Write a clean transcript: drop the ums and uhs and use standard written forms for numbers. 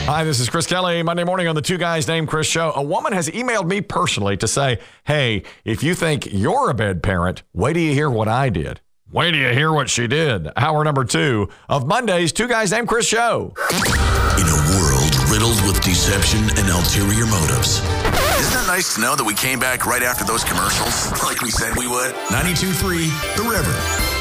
Hi, this is Chris Kelly. Monday morning on the Two Guys Named Chris show. A woman has emailed me personally to say, hey, if you think you're a bad parent, wait till you hear what I did. Wait till you hear what she did. Hour number 2 of Monday's Two Guys Named Chris show. In a world riddled with deception and ulterior motives. Isn't it nice to know that we came back right after those commercials, like we said we would? 92.3 The River.